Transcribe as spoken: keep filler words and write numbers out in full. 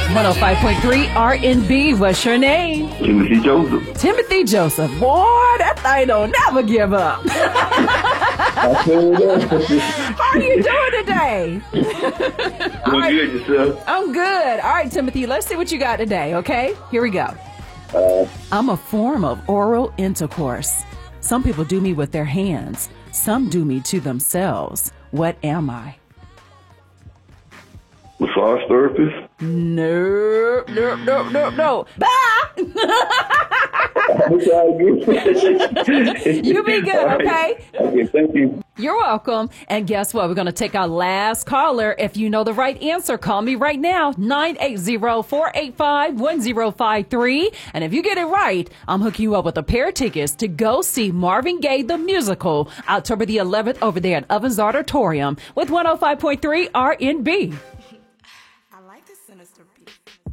one oh five point three R and B. What's your name? Timothy Joseph. Timothy Joseph. Boy, that thing don't never give up. I feel that. How are you doing today? Doing right. good yourself. I'm good. All right, Timothy, let's see what you got today, okay? Here we go. Uh, I'm a form of oral intercourse. Some people do me with their hands. Some do me to themselves. What am I? Massage therapist. No, no, no, no, no. Ah! You be good, okay? Okay, thank you. You're welcome. And guess what? We're going to take our last caller. If you know the right answer, call me right now, nine eight zero, four eight five, one zero five three. And if you get it right, I'm hooking you up with a pair of tickets to go see Marvin Gaye the Musical, October the eleventh, over there at Ovens Auditorium with one oh five point three R and B. I like this sinister beat.